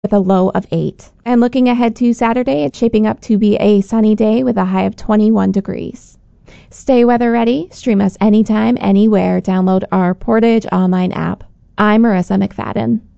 with a low of 8. And looking ahead to Saturday, it's shaping up to be a sunny day with a high of 21 degrees. Stay weather ready. Stream us anytime, anywhere. Download our Portage online app. I'm Marissa McFadden.